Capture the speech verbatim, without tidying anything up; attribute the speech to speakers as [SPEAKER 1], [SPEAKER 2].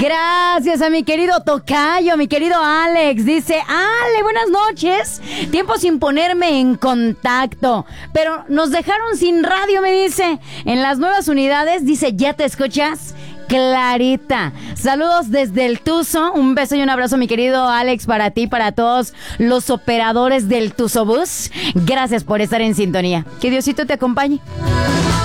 [SPEAKER 1] Gracias a mi querido tocayo, mi querido Alex. Dice, Ale, buenas noches. Tiempo sin ponerme en contacto, pero nos dejaron sin radio, me dice. En las nuevas unidades, dice, ¿ya te escuchas? Clarita. Saludos desde el Tuzo. Un beso y un abrazo, mi querido Alex, para ti, para todos los operadores del Tuzobús. Gracias por estar en sintonía. Que Diosito te acompañe.